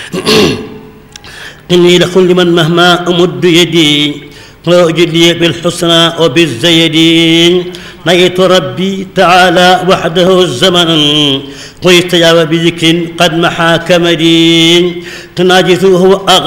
إني لكل من مهما أمد يدي وأجد لي بالحسنى وبالزيد. نيت ربي تعالى وحده الزمن ويستجاب بذكر قد محا كمدي. تناجثه